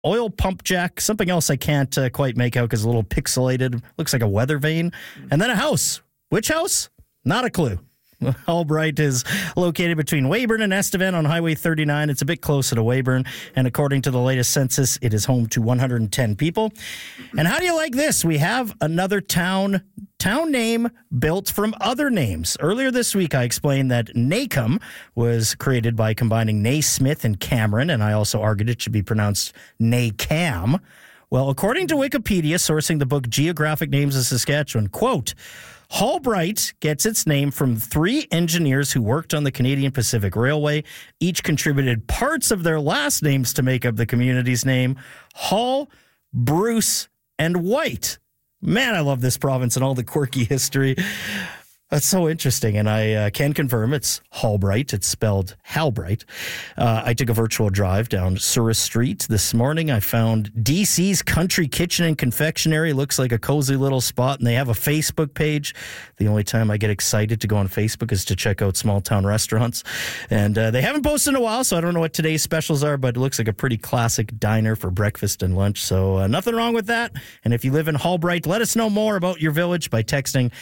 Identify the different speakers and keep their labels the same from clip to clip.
Speaker 1: oil pump jack, something else I can't quite make out because it's a little pixelated. Looks like a weather vane. And then a house. Which house? Not a clue. Albright is located between Weyburn and Estevan on Highway 39. It's a bit closer to Weyburn, and according to the latest census, it is home to 110 people. And how do you like this? We have another town name built from other names. Earlier this week, I explained that Nacum was created by combining Naismith and Cameron, and I also argued it should be pronounced Nacam. Well, according to Wikipedia, sourcing the book Geographic Names of Saskatchewan, quote, Hallbright gets its name from 3 engineers who worked on the Canadian Pacific Railway. Each contributed parts of their last names to make up the community's name. Hall, Bruce, and White. Man, I love this province and all the quirky history. That's so interesting, and I can confirm it's Hallbright. It's spelled Halbright. I took a virtual drive down Surrey Street this morning. I found DC's Country Kitchen and Confectionery. Looks like a cozy little spot, and they have a Facebook page. The only time I get excited to go on Facebook is to check out small town restaurants. And they haven't posted in a while, so I don't know what today's specials are, but it looks like a pretty classic diner for breakfast and lunch. So nothing wrong with that. And if you live in Hallbright, let us know more about your village by texting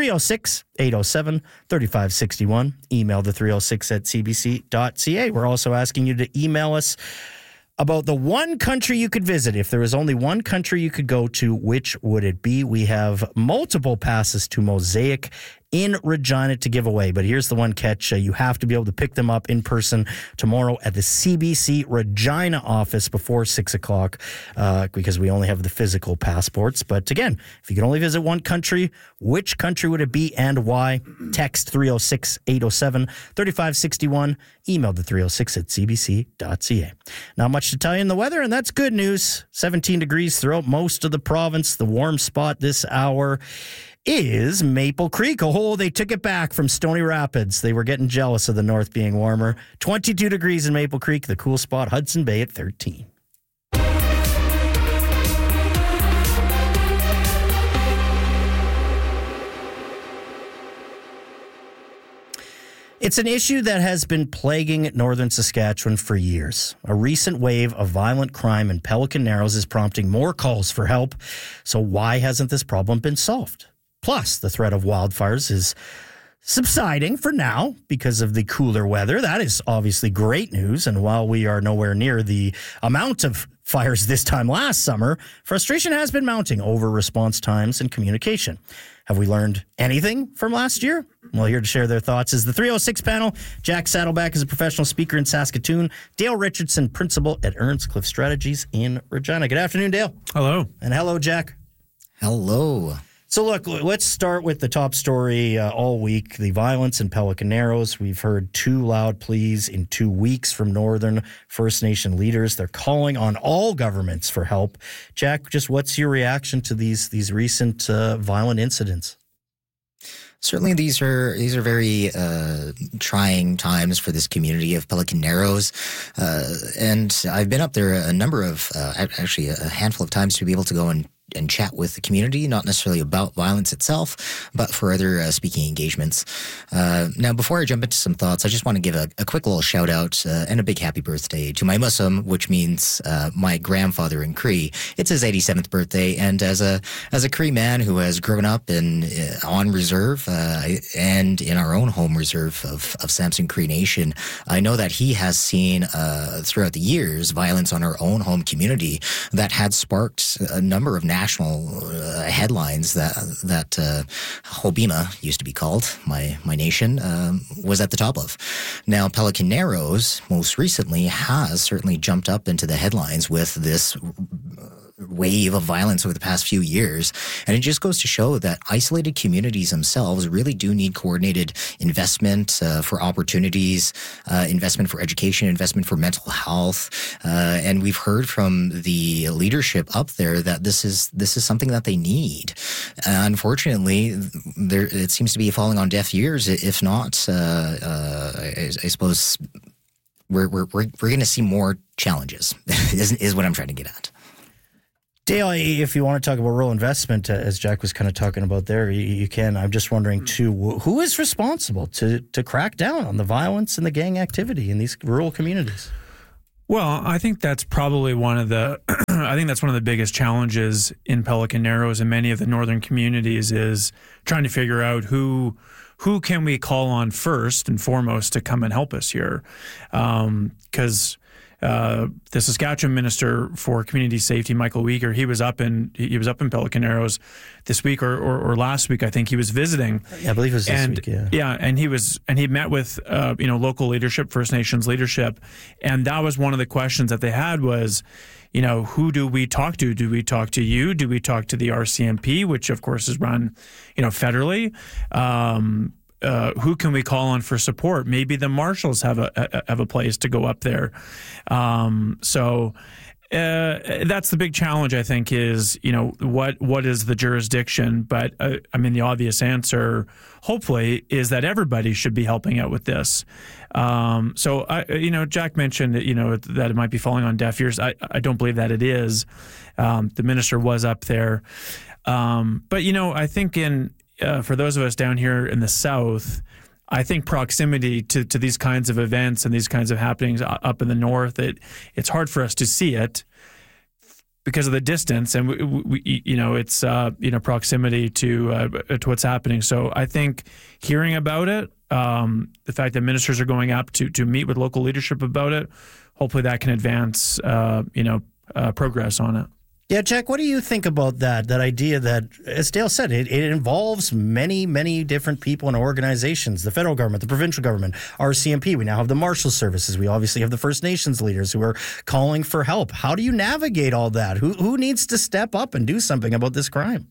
Speaker 1: 306-807-3561. Email the 306 at cbc.ca. We're also asking you to email us about the one country you could visit. If there was only one country you could go to, which would it be? We have multiple passes to Mosaic in Regina to give away. But here's the one catch. You have to be able to pick them up in person tomorrow at the CBC Regina office before 6 o'clock because we only have the physical passports. But again, if you could only visit one country, which country would it be and why? Text 306-807-3561. Email the 306 at cbc.ca. Not much to tell you in the weather, and that's good news. 17 degrees throughout most of the province. The warm spot this hour is Maple Creek. Oh, they took it back from Stony Rapids. They were getting jealous of the north being warmer. 22 degrees in Maple Creek. The cool spot, Hudson Bay at 13. It's an issue that has been plaguing northern Saskatchewan for years. A recent wave of violent crime in Pelican Narrows is prompting more calls for help. So why hasn't this problem been solved? Plus, the threat of wildfires is subsiding for now because of the cooler weather. That is obviously great news. And while we are nowhere near the amount of fires this time last summer, frustration has been mounting over response times and communication. Have we learned anything from last year? Well, here to share their thoughts is the 306 panel. Jack Saddleback is a professional speaker in Saskatoon. Dale Richardson, principal at Earnscliffe Strategies in Regina. Good afternoon, Dale.
Speaker 2: Hello.
Speaker 1: And hello, Jack.
Speaker 3: Hello.
Speaker 1: So look, let's start with the top story all week, the violence in Pelican Narrows. We've heard 2 loud pleas in 2 weeks from Northern First Nation leaders. They're calling on all governments for help. Jack, just what's your reaction to these recent violent incidents?
Speaker 3: Certainly, these are very trying times for this community of Pelican Narrows, and I've been up there a number of, actually a handful of times to be able to go and chat with the community, not necessarily about violence itself, but for other speaking engagements. Now, before I jump into some thoughts, I just want to give a quick little shout out and a big happy birthday to my Muslim, which means my grandfather in Cree. It's his 87th birthday, and as a Cree man who has grown up on reserve and in our own home reserve of Samson Cree Nation, I know that he has seen throughout the years violence on our own home community that had sparked a number of national headlines that Hobima used to be called, my nation, was at the top of. Now, Pelican Narrows most recently has certainly jumped up into the headlines with this wave of violence over the past few years. And it just goes to show that isolated communities themselves really do need coordinated investment for opportunities, investment for education, investment for mental health. And we've heard from the leadership up there that this is something that they need. Unfortunately, it seems to be falling on deaf ears. If not, I suppose we're going to see more challenges is what I'm trying to get at.
Speaker 1: Dale, if you want to talk about rural investment, as Jack was kind of talking about there, you can. I'm just wondering, too, who is responsible to crack down on the violence and the gang activity in these rural communities?
Speaker 2: Well, I think that's probably one of the I think that's one of the biggest challenges in Pelican Narrows and many of the northern communities is trying to figure out who can we call on first and foremost to come and help us here, because the Saskatchewan Minister for Community Safety, Michael Uyghur, he was up in Pelican Narrows this week or last week. I think he was visiting.
Speaker 1: Yeah, I believe it was this week. Yeah,
Speaker 2: and he met with local leadership, First Nations leadership, and that was one of the questions that they had was, who do we talk to? Do we talk to you? Do we talk to the RCMP, which of course is run, federally? Who can we call on for support? Maybe the marshals have a place to go up there. So that's the big challenge, I think, is, what is the jurisdiction? But the obvious answer, hopefully, is that everybody should be helping out with this. So, Jack mentioned that it might be falling on deaf ears. I don't believe that it is. The minister was up there. But, I think for those of us down here in the South, I think proximity to these kinds of events and these kinds of happenings up in the North, it's hard for us to see it because of the distance, and it's proximity to what's happening. So I think hearing about it, the fact that ministers are going up to meet with local leadership about it, hopefully that can advance progress on it.
Speaker 1: Yeah, Jack, what do you think about that idea that, as Dale said, it involves many, many different people and organizations, the federal government, the provincial government, RCMP. We now have the Marshal Services. We obviously have the First Nations leaders who are calling for help. How do you navigate all that? Who needs to step up and do something about this crime?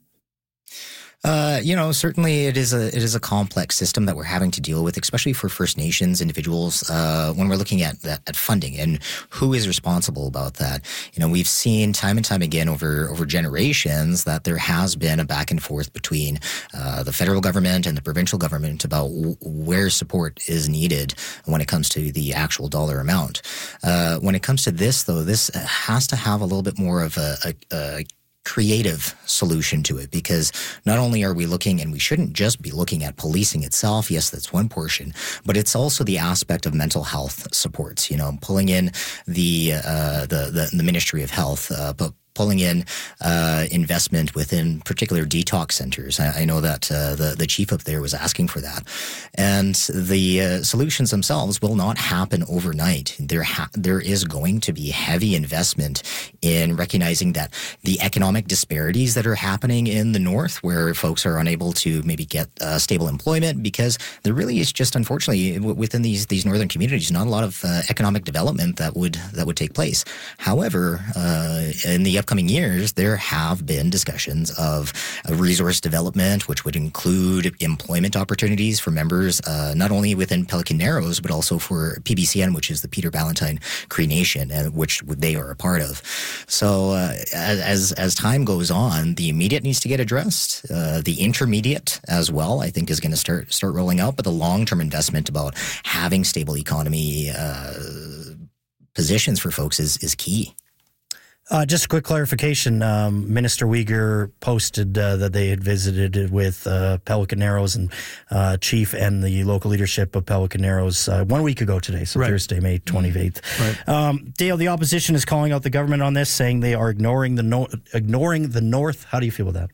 Speaker 3: Certainly it is a complex system that we're having to deal with, especially for First Nations individuals, when we're looking at funding and who is responsible about that. We've seen time and time again over generations that there has been a back and forth between the federal government and the provincial government about where support is needed when it comes to the actual dollar amount. When it comes to this, though, this has to have a little bit more of a creative solution to it, because not only are we looking, and we shouldn't just be looking at policing itself, yes, that's one portion, but it's also the aspect of mental health supports, pulling in the Ministry of Health, but pulling in investment within particular detox centers. I know that the chief up there was asking for that. And the solutions themselves will not happen overnight. There is going to be heavy investment in recognizing that the economic disparities that are happening in the North, where folks are unable to maybe get stable employment, because there really is just, unfortunately, within these northern communities, not a lot of economic development that would take place. However, in the upcoming years, there have been discussions of resource development, which would include employment opportunities for members, not only within Pelican Narrows, but also for PBCN, which is the Peter Ballantine Cree Nation, which they are a part of. So as time goes on, the immediate needs to get addressed. The intermediate as well, I think, is going to start rolling out, but the long-term investment about having stable economy positions for folks is key.
Speaker 1: Just a quick clarification. Minister Uyghur posted that they had visited with Pelican Narrows and Chief and the local leadership of Pelican Narrows 1 week ago today, so right. Thursday, May 28th. Right. Dale, the opposition is calling out the government on this, saying they are ignoring the North. How do you feel with that?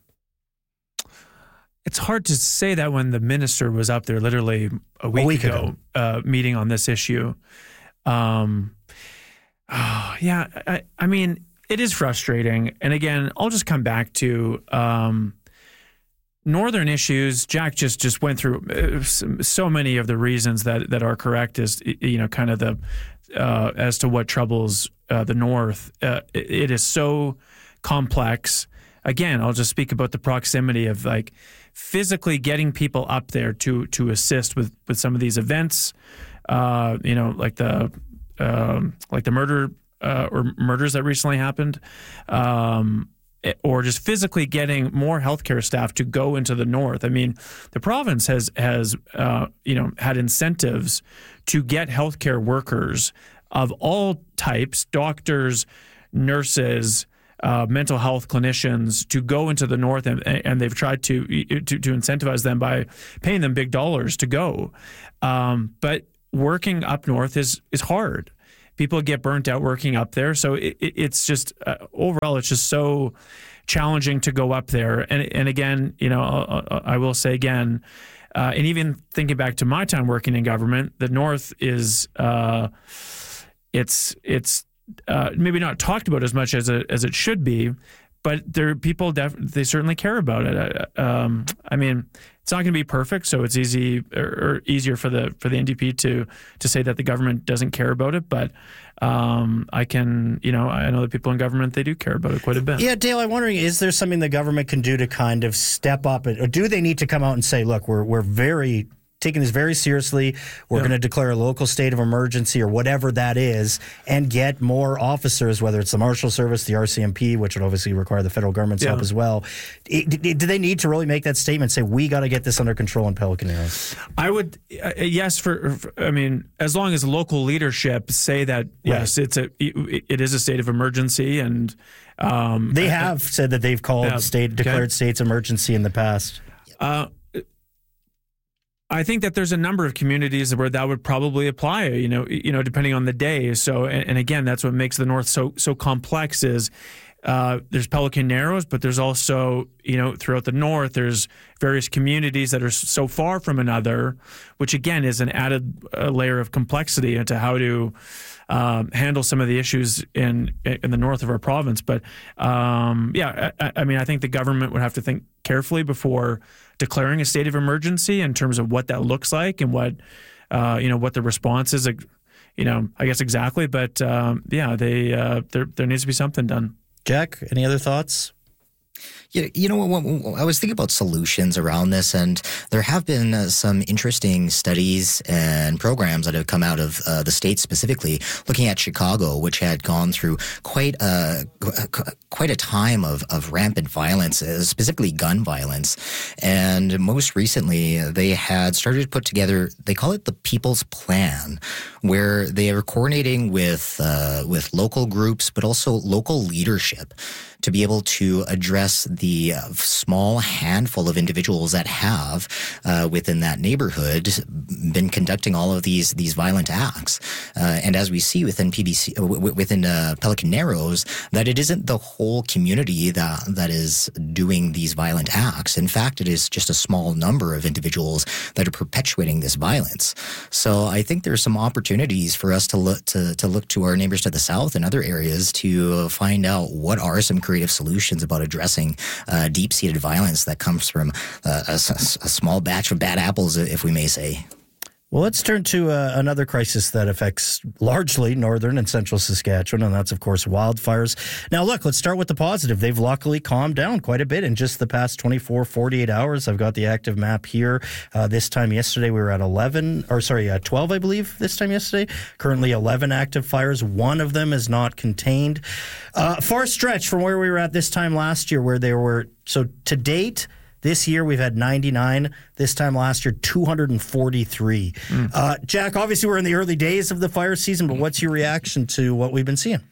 Speaker 2: It's hard to say that when the minister was up there literally a week ago. Meeting on this issue. I mean, it is frustrating. And again, I'll just come back to northern issues. Jack just went through so many of the reasons that are correct as, kind of the as to what troubles the North. It is so complex. Again, I'll just speak about the proximity of physically getting people up there to assist with some of these events, like the murder or murders that recently happened, or just physically getting more healthcare staff to go into the North. I mean, the province has had incentives to get healthcare workers of all types, doctors, nurses, mental health clinicians, to go into the North, and they've tried to incentivize them by paying them big dollars to go. But working up north is hard, People get burnt out working up there. So it's just overall, it's just so challenging to go up there. And again, I will say again, and even thinking back to my time working in government, the North is it's maybe not talked about as much as it should be, but there are people they certainly care about it. I mean, it's not going to be perfect, so it's easy or easier for the NDP to say that the government doesn't care about it. But I know that people in government, they do care about it quite a bit.
Speaker 1: Yeah, Dale, I'm wondering, is there something the government can do to kind of step up, or do they need to come out and say, look, we're very taking this very seriously. We're going to declare a local state of emergency or whatever that is, and get more officers, whether it's the Marshal Service, the RCMP, which would obviously require the federal government's help as well. Do they need to really make that statement, say, we got to get this under control in Pelican Arrows?
Speaker 2: I would, yes, I mean, as long as local leadership say that, yes, it is a state of emergency, and
Speaker 1: they have said that they've called declared states emergency in the past.
Speaker 2: I think that there's a number of communities where that would probably apply, depending on the day. So, and again, that's what makes the North so complex is there's Pelican Narrows, but there's also, throughout the North, there's various communities that are so far from another, which again is an added layer of complexity into how to handle some of the issues in the north of our province. But I mean, I think the government would have to think carefully before declaring a state of emergency in terms of what that looks like and what the response is. I guess exactly. But there needs to be something done.
Speaker 1: Jack, any other thoughts?
Speaker 3: Yeah, I was thinking about solutions around this, and there have been some interesting studies and programs that have come out of the state, specifically looking at Chicago, which had gone through quite a time of rampant violence, specifically gun violence. And most recently, they had started to put together, they call it the People's Plan, where they are coordinating with local groups, but also local leadership to be able to address the small handful of individuals that have within that neighborhood been conducting all of these violent acts. And as we see within within Pelican Narrows, that it isn't the whole community that is doing these violent acts. In fact, it is just a small number of individuals that are perpetuating this violence. So I think there's some opportunities for us to look to our neighbors to the south and other areas to find out what are some creative solutions about addressing deep-seated violence that comes from a small batch of bad apples, if we may say.
Speaker 1: Well, let's turn to another crisis that affects largely northern and central Saskatchewan, and that's, of course, wildfires. Now, look, let's start with the positive. They've luckily calmed down quite a bit in just the past 48 hours. I've got the active map here. This time yesterday, we were at 12, I believe, this time yesterday. Currently 11 active fires. One of them is not contained. Far stretch from where we were at this time last year, where there were, so to date, this year, we've had 99. This time last year, 243. Jack, obviously, we're in the early days of the fire season, but what's your reaction to what we've been seeing?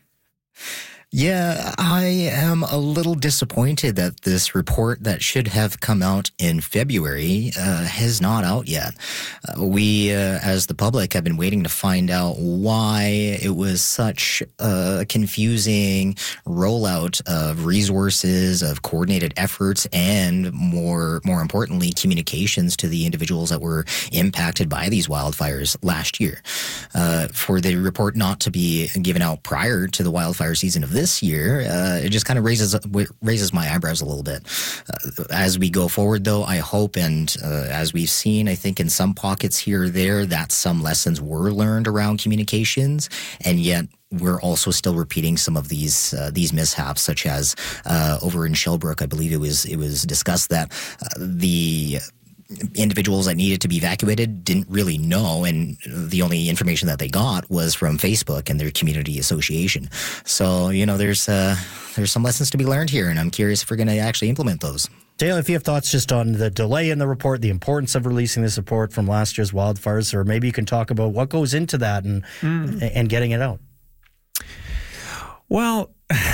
Speaker 3: Yeah, I am a little disappointed that this report that should have come out in February is not out yet. We, as the public, have been waiting to find out why it was such a confusing rollout of resources, of coordinated efforts, and more importantly, communications to the individuals that were impacted by these wildfires last year. For the report not to be given out prior to the wildfire season of this year, it just kind of raises my eyebrows a little bit. As we go forward, though, I hope, and as we've seen, I think in some pockets here or there, that some lessons were learned around communications, and yet we're also still repeating some of these mishaps, such as over in Shellbrook, I believe it was discussed that the individuals that needed to be evacuated didn't really know, and the only information that they got was from Facebook and their community association. So, there's some lessons to be learned here, and I'm curious if we're going to actually implement those.
Speaker 1: Dale, if you have thoughts just on the delay in the report, the importance of releasing this report from last year's wildfires, or maybe you can talk about what goes into that and getting it out.
Speaker 2: Well,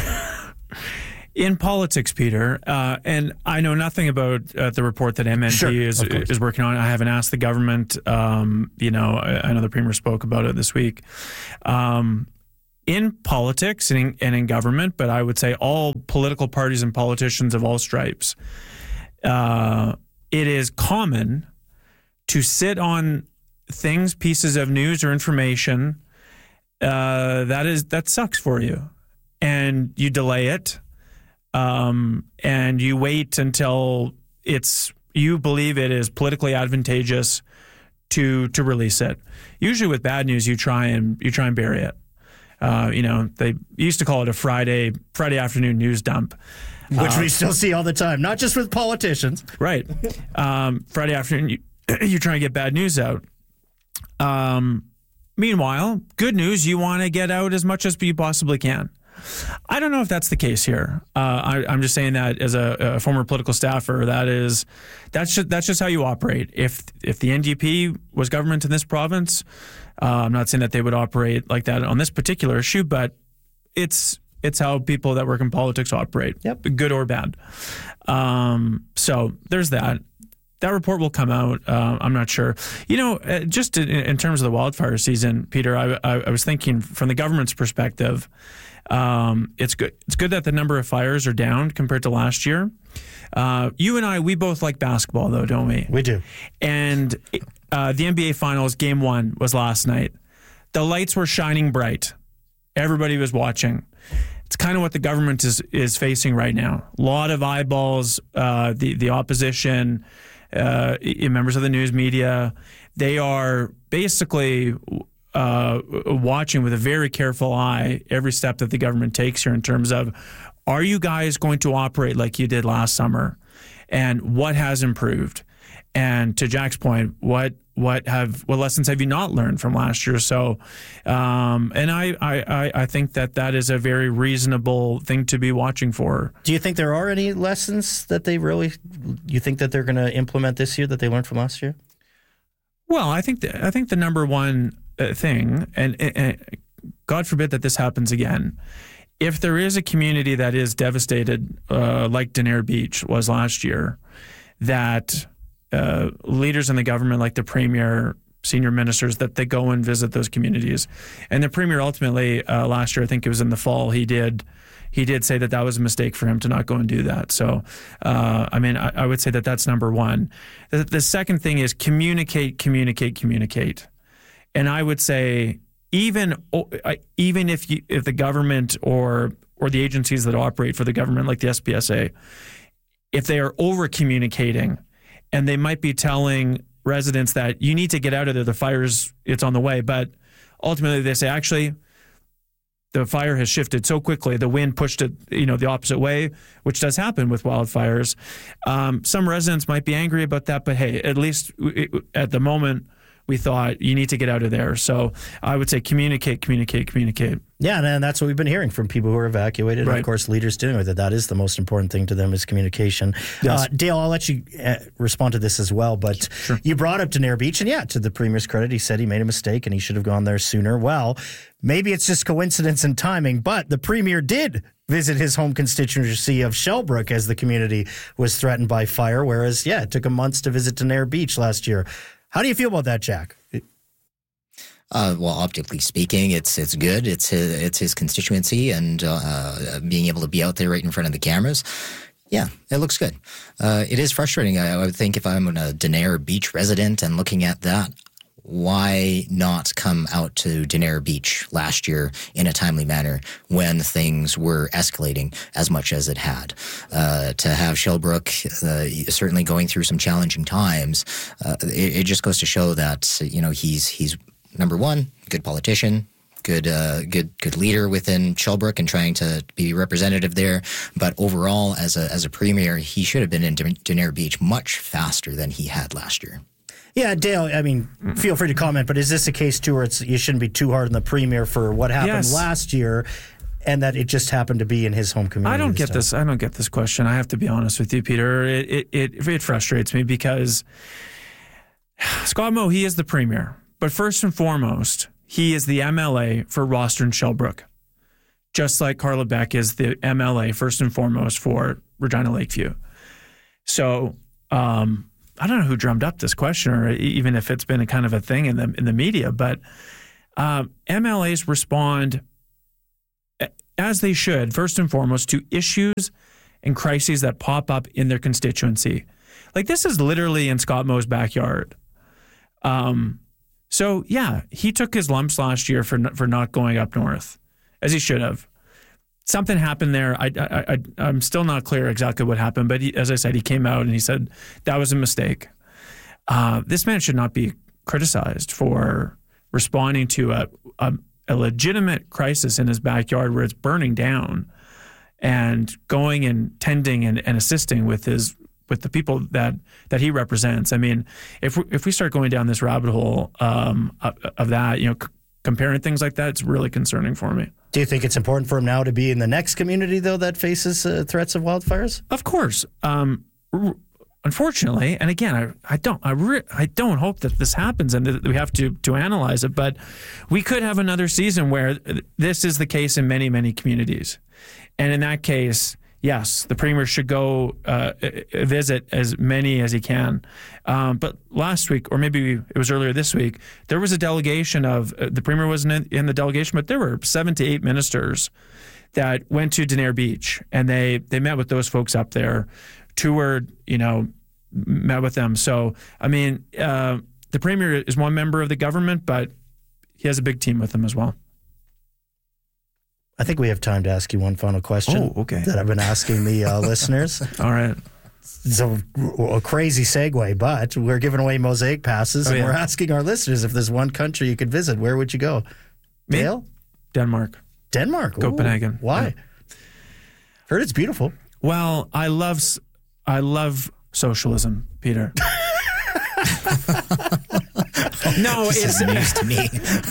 Speaker 2: in politics, Peter, and I know nothing about the report that MNP is working on. I haven't asked the government. I know the Premier spoke about it this week. in politics and in government, but I would say all political parties and politicians of all stripes, it is common to sit on things, pieces of news or information that sucks for you, and you delay it, and you wait until you believe it is politically advantageous to release it. Usually with bad news, you try and bury it. They used to call it a Friday afternoon news dump,
Speaker 1: which we still see all the time, not just with politicians.
Speaker 2: Right. Friday afternoon, you try and get bad news out. Meanwhile, good news, you want to get out as much as you possibly can. I don't know if that's the case here. I'm just saying that as a former political staffer, that's just how you operate. If the NDP was government in this province, I'm not saying that they would operate like that on this particular issue, but it's how people that work in politics operate, good or bad. So there's that. That report will come out. I'm not sure. Just in terms of the wildfire season, Peter, I was thinking from the government's perspective, it's good. It's good that the number of fires are down compared to last year. You and I, we both like basketball, though, don't we?
Speaker 1: We do.
Speaker 2: And the NBA Finals, Game 1 was last night. The lights were shining bright. Everybody was watching. It's kind of what the government is facing right now. A lot of eyeballs. The opposition, members of the news media, they are basically watching with a very careful eye every step that the government takes here in terms of, are you guys going to operate like you did last summer? And what has improved? And to Jack's point, what lessons have you not learned from last year? So, and I think that is a very reasonable thing to be watching for.
Speaker 1: Do you think there are any lessons that you think that they're going to implement this year that they learned from last year?
Speaker 2: Well, I think the number one thing, and God forbid that this happens again, if there is a community that is devastated, like Denair Beach was last year, that leaders in the government, like the Premier, senior ministers, that they go and visit those communities. And the Premier ultimately, last year, I think it was in the fall, he did say that was a mistake for him to not go and do that. So, I would say that that's number one. The second thing is communicate. And I would say even if the government or the agencies that operate for the government, like the SPSA, if they are over communicating, and they might be telling residents that you need to get out of there, the fire's, it's on the way, but ultimately they say, actually, the fire has shifted so quickly, the wind pushed it, the opposite way, which does happen with wildfires. Some residents might be angry about that, but hey, at least at the moment, we thought you need to get out of there. So I would say communicate.
Speaker 1: Yeah, and that's what we've been hearing from people who are evacuated.
Speaker 2: Right.
Speaker 1: And of course, leaders dealing with it. That is the most important thing to them is communication.
Speaker 2: Yes.
Speaker 1: Dale, I'll let you respond to this as well. But
Speaker 2: Sure.
Speaker 1: You brought up Denair Beach, and to the Premier's credit, he said he made a mistake and he should have gone there sooner. Well, maybe it's just coincidence and timing, but the Premier did visit his home constituency of Shellbrook as the community was threatened by fire, whereas, it took him months to visit Denair Beach last year. How do you feel about that, Jack?
Speaker 3: Well, optically speaking, it's good. It's his constituency, and being able to be out there right in front of the cameras, it looks good. It is frustrating. I would think if I'm a Denair Beach resident and looking at that, why not come out to Denair Beach last year in a timely manner when things were escalating as much as it had? To have Shellbrook certainly going through some challenging times, it just goes to show that he's number one, good politician, good leader within Shellbrook and trying to be representative there. But overall, as a Premier, he should have been in Denair Beach much faster than he had last year.
Speaker 1: Yeah, Dale, feel free to comment, but is this a case, too, where you shouldn't be too hard on the Premier for what happened last year and that it just happened to be in his home community?
Speaker 2: I don't get this question. I have to be honest with you, Peter. It frustrates me because Scott Moe, he is the Premier. But first and foremost, he is the MLA for Rosthern Shellbrook, just like Carla Beck is the MLA first and foremost for Regina Lakeview. So I don't know who drummed up this question, or even if it's been a kind of a thing in the media, but MLAs respond as they should, first and foremost, to issues and crises that pop up in their constituency. Like, this is literally in Scott Moe's backyard. So, yeah, he took his lumps last year for not going up north, as he should have. Something happened there. I'm still not clear exactly what happened, but as I said, he came out and he said that was a mistake. This man should not be criticized for responding to a legitimate crisis in his backyard where it's burning down, and going and tending and assisting with the people that he represents. I mean, if we start going down this rabbit hole of that, comparing things like that, it's really concerning for me.
Speaker 1: Do you think it's important for him now to be in the next community, though, that faces threats of wildfires?
Speaker 2: Of course. Unfortunately, and again, I don't hope that this happens and that we have to analyze it, but we could have another season where this is the case in many, many communities. And in that case, yes, the Premier should go visit as many as he can. But last week, or maybe it was earlier this week, there was a delegation of, the Premier wasn't in the delegation, but there were 7 to 8 ministers that went to Denair Beach, and they met with those folks up there, toured, met with them. So, I mean, the Premier is one member of the government, but he has a big team with him as well.
Speaker 1: I think we have time to ask you one final question.
Speaker 2: Oh, okay.
Speaker 1: That I've been asking the listeners.
Speaker 2: All right.
Speaker 1: So a crazy segue, but we're giving away Mosaic passes, and we're asking our listeners if there's one country you could visit, where would you go?
Speaker 2: Me?
Speaker 1: Dale?
Speaker 2: Denmark. Copenhagen.
Speaker 1: Why?
Speaker 2: Yeah.
Speaker 1: Heard it's beautiful.
Speaker 2: Well, I love socialism, Peter. No, it's
Speaker 3: news to me.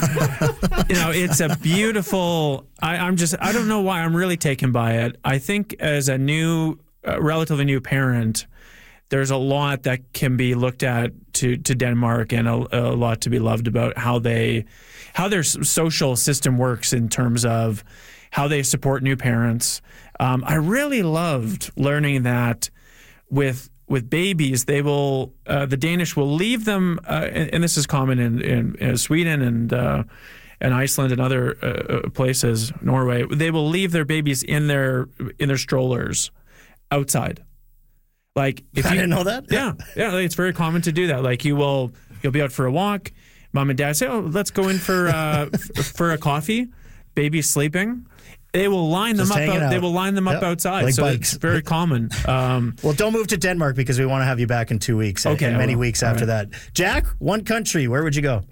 Speaker 2: It's a beautiful. I don't know why I'm really taken by it. I think as a relatively new parent, there's a lot that can be looked at to Denmark, and a lot to be loved about how their social system works in terms of how they support new parents. I really loved learning that with babies, they will the Danish will leave them, and this is common in Sweden and Iceland and other places, Norway. They will leave their babies in their strollers outside. Like, if
Speaker 1: I didn't know that.
Speaker 2: Yeah, it's very common to do that. Like, you'll be out for a walk. Mom and dad say, "Oh, let's go in for a coffee." Baby's sleeping. They will line them up. They will line them up outside.
Speaker 1: Like
Speaker 2: so
Speaker 1: bikes.
Speaker 2: It's very common.
Speaker 1: Well, don't move to Denmark because we want to have you back in 2 weeks.
Speaker 2: Okay,
Speaker 1: and many weeks after that. Jack, one country. Where would you go?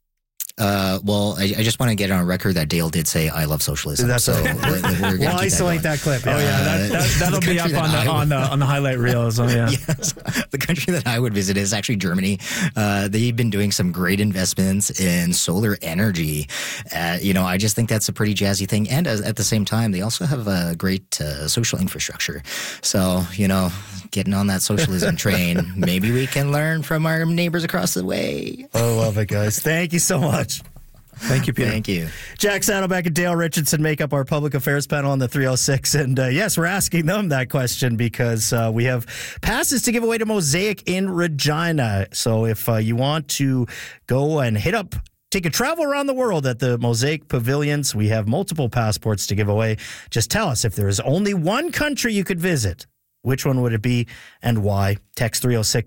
Speaker 3: Well, I just want to get on record that Dale did say I love socialism.
Speaker 1: That's
Speaker 3: so
Speaker 1: right. We'll isolate that clip.
Speaker 2: Oh yeah, that'll be up on the highlight reel. So yeah.
Speaker 3: Yes, the country that I would visit is actually Germany. They've been doing some great investments in solar energy. I just think that's a pretty jazzy thing, and at the same time, they also have a great social infrastructure. So getting on that socialism train, maybe we can learn from our neighbors across the way.
Speaker 1: I love it, guys. Thank you so much.
Speaker 2: Thank you, Peter.
Speaker 3: Thank you.
Speaker 1: Jack Saddleback and Dale Richardson make up our public affairs panel on the 306. And yes, we're asking them that question because we have passes to give away to Mosaic in Regina. So if you want to go and take a travel around the world at the Mosaic Pavilions, we have multiple passports to give away. Just tell us if there is only one country you could visit. Which one would it be and why? Text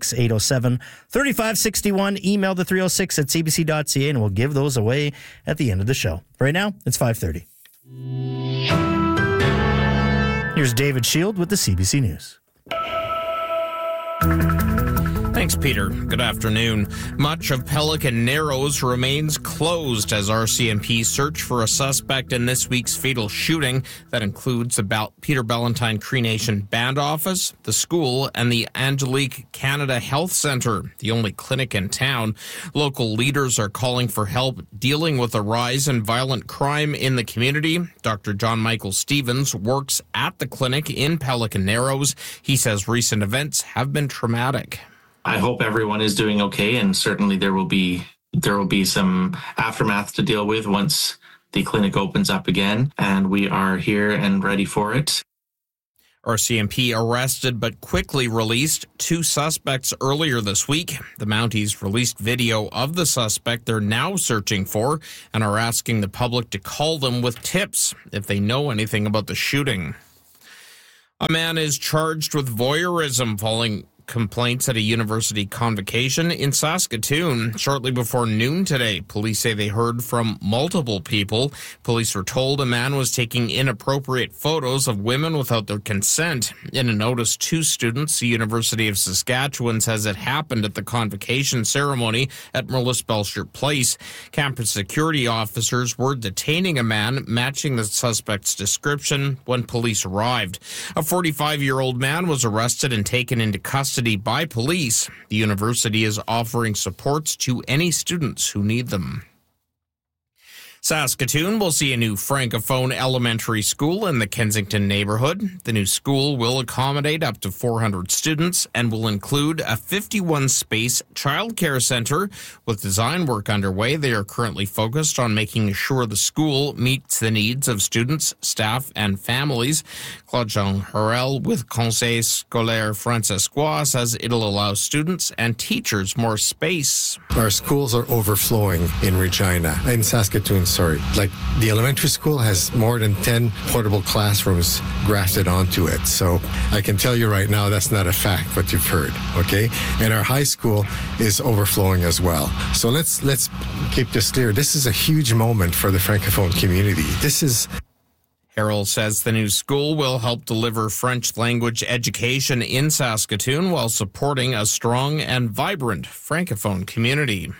Speaker 1: 306-807-3561. Email the 306 at cbc.ca, and we'll give those away at the end of the show. Right now, it's 5:30. Here's David Shield with the CBC News.
Speaker 4: Thanks, Peter. Good afternoon. Much of Pelican Narrows remains closed as RCMP search for a suspect in this week's fatal shooting. That includes the Peter Ballantine Cree Nation Band Office, the school, and the Angelique Canada Health Centre, the only clinic in town. Local leaders are calling for help dealing with a rise in violent crime in the community. Dr. John Michael Stevens works at the clinic in Pelican Narrows. He says recent events have been traumatic.
Speaker 5: I hope everyone is doing okay, and certainly there will be some aftermath to deal with once the clinic opens up again, and we are here and ready for it.
Speaker 4: RCMP arrested but quickly released 2 suspects earlier this week. The Mounties released video of the suspect they're now searching for and are asking the public to call them with tips if they know anything about the shooting. A man is charged with voyeurism following complaints at a university convocation in Saskatoon shortly before noon today. Police say they heard from multiple people. Police were told a man was taking inappropriate photos of women without their consent. In a notice to students, the University of Saskatchewan says it happened at the convocation ceremony at Merlis Belcher Place. Campus security officers were detaining a man matching the suspect's description when police arrived. A 45-year-old man was arrested and taken into custody by police. The university is offering supports to any students who need them. Saskatoon will see a new Francophone elementary school in the Kensington neighborhood. The new school will accommodate up to 400 students and will include a 51-space childcare center. With design work underway, they are currently focused on making sure the school meets the needs of students, staff, and families. Claude-Jean Harel with Conseil Scolaire Francescois says it'll allow students and teachers more space.
Speaker 6: Our schools are overflowing in Regina, in Saskatoon, Like the elementary school has more than 10 portable classrooms grafted onto it. So I can tell you right now, that's not a fact, what you've heard, okay? And our high school is overflowing as well. So let's keep this clear. This is a huge moment for the Francophone community.
Speaker 4: Harrell says the new school will help deliver French language education in Saskatoon while supporting a strong and vibrant Francophone community.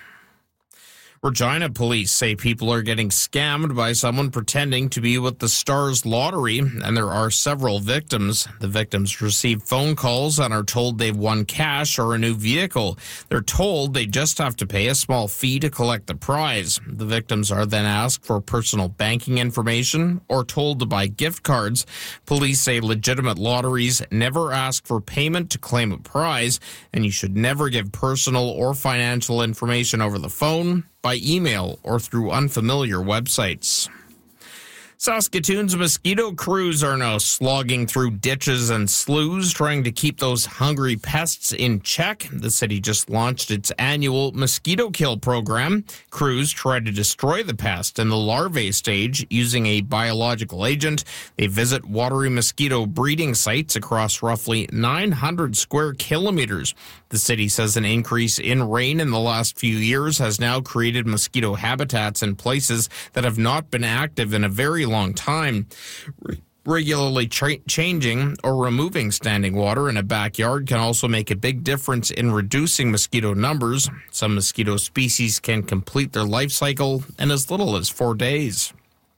Speaker 4: Regina police say people are getting scammed by someone pretending to be with the Stars Lottery, and there are several victims. The victims receive phone calls and are told they've won cash or a new vehicle. They're told they just have to pay a small fee to collect the prize. The victims are then asked for personal banking information or told to buy gift cards. Police say legitimate lotteries never ask for payment to claim a prize, and you should never give personal or financial information over the phone, by email, or through unfamiliar websites. Saskatoon's mosquito crews are now slogging through ditches and sloughs, trying to keep those hungry pests in check. The city just launched its annual mosquito kill program. Crews try to destroy the pest in the larvae stage using a biological agent. They visit watery mosquito breeding sites across roughly 900 square kilometers. The city says an increase in rain in the last few years has now created mosquito habitats in places that have not been active in a very long time. Regularly changing or removing standing water in a backyard can also make a big difference in reducing mosquito numbers. Some mosquito species can complete their life cycle in as little as 4 days.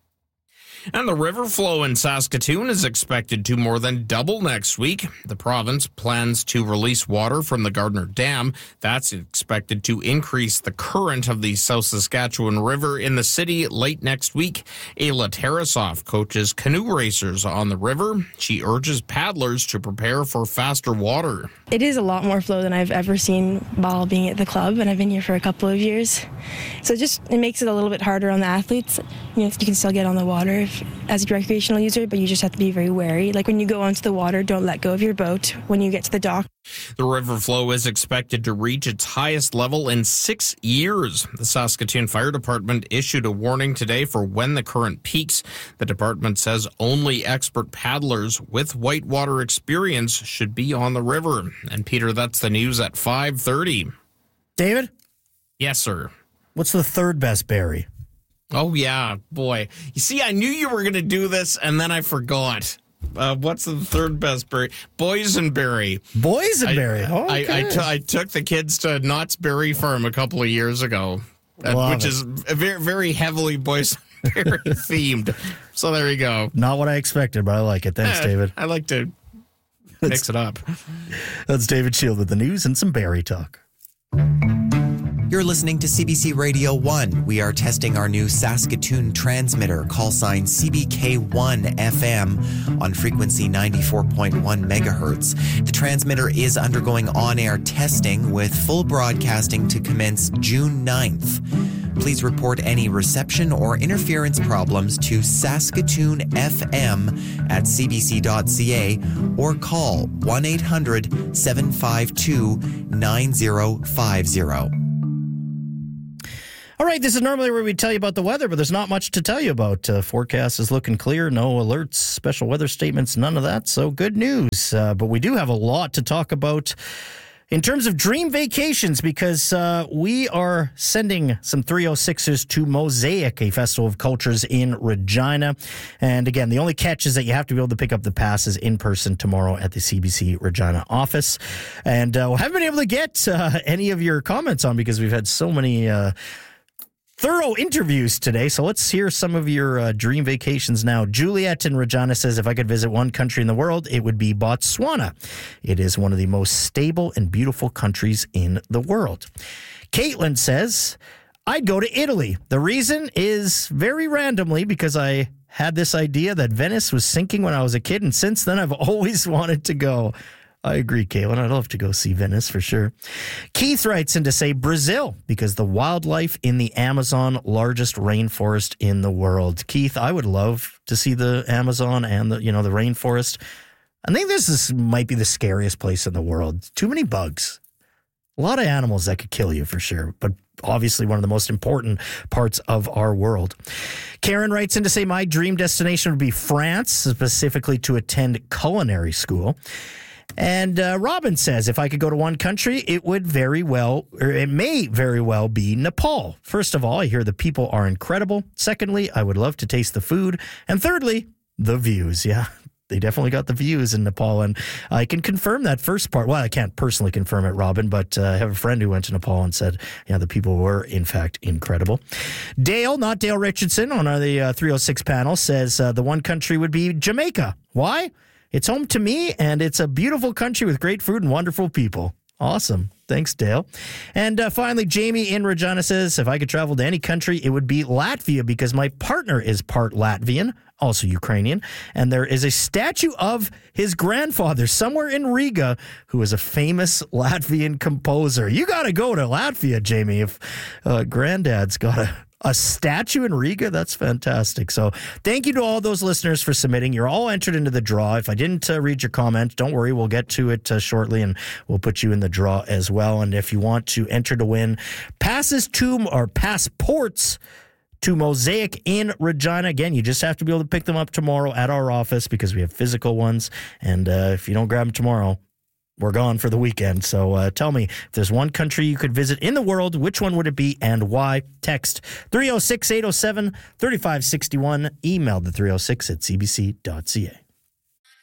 Speaker 4: And the river flow in Saskatoon is expected to more than double next week. The province plans to release water from the Gardner Dam. That's expected to increase the current of the South Saskatchewan River in the city late next week. Ayla Tarasoff coaches canoe racers on the river. She urges paddlers to prepare for faster water.
Speaker 7: It is a lot more flow than I've ever seen while being at the club, and I've been here for a couple of years. So it makes it a little bit harder on the athletes. You can still get on the water as a recreational user, but you just have to be very wary. Like when you go onto the water, don't let go of your boat when you get to the dock.
Speaker 4: The river flow is expected to reach its highest level in 6 years. The Saskatoon Fire Department issued a warning today for when the current peaks. The department says only expert paddlers with whitewater experience should be on the river. And Peter, that's the news at 5:30.
Speaker 1: David?
Speaker 4: Yes, sir.
Speaker 1: What's the third best berry?
Speaker 4: Oh, yeah, boy. You see, I knew you were going to do this, and then I forgot. What's the third best berry? Boysenberry.
Speaker 1: Boysenberry.
Speaker 4: I took the kids to Knott's Berry Farm a couple of years ago, which is very, very heavily boysenberry themed. So there you go.
Speaker 1: Not what I expected, but I like it. Thanks, David.
Speaker 4: I like to mix it up.
Speaker 1: That's David Shield with the news and some berry talk.
Speaker 8: You're listening to CBC Radio 1. We are testing our new Saskatoon transmitter, call sign CBK1 FM on frequency 94.1 megahertz. The transmitter is undergoing on-air testing with full broadcasting to commence June 9th. Please report any reception or interference problems to Saskatoon FM at cbc.ca or call 1-800-752-9050.
Speaker 1: All right, this is normally where we tell you about the weather, but there's not much to tell you about. Forecast is looking clear, no alerts, special weather statements, none of that, so good news. But we do have a lot to talk about in terms of dream vacations, because we are sending some 306ers to Mosaic, a festival of cultures in Regina. And again, the only catch is that you have to be able to pick up the passes in person tomorrow at the CBC Regina office. And we haven't been able to get any of your comments on, because we've had so many thorough interviews today. So let's hear some of your dream vacations now. Juliet in Regina says, if I could visit one country in the world, it would be Botswana. It is one of the most stable and beautiful countries in the world. Caitlin says, I'd go to Italy. The reason is very randomly because I had this idea that Venice was sinking when I was a kid, and since then I've always wanted to go. I agree, Caitlin. I'd love to go see Venice for sure. Keith writes in to say Brazil, because the wildlife in the Amazon, largest rainforest in the world. Keith, I would love to see the Amazon and the rainforest. I think this might be the scariest place in the world. Too many bugs. A lot of animals that could kill you for sure, but obviously one of the most important parts of our world. Karen writes in to say my dream destination would be France, specifically to attend culinary school. And Robin says, if I could go to one country, it may very well be Nepal. First of all, I hear the people are incredible. Secondly, I would love to taste the food. And thirdly, the views. Yeah, they definitely got the views in Nepal. And I can confirm that first part. Well, I can't personally confirm it, Robin, but I have a friend who went to Nepal and said, yeah, the people were, in fact, incredible. Dale, not Dale Richardson, on the 306 panel, says the one country would be Jamaica. Why? It's home to me, and it's a beautiful country with great food and wonderful people. Awesome. Thanks, Dale. And finally, Jamie in Regina says, if I could travel to any country, it would be Latvia, because my partner is part Latvian, also Ukrainian, and there is a statue of his grandfather somewhere in Riga who is a famous Latvian composer. You got to go to Latvia, Jamie, if granddad's got a statue in Riga. That's fantastic. So thank you to all those listeners for submitting. You're all entered into the draw. If I didn't read your comment, don't worry. We'll get to it shortly, and we'll put you in the draw as well. And if you want to enter to win passports to Mosaic in Regina, again, you just have to be able to pick them up tomorrow at our office, because we have physical ones. And if you don't grab them tomorrow, we're gone for the weekend. So tell me, if there's one country you could visit in the world, which one would it be and why? Text 306-807-3561. Email the 306 at cbc.ca.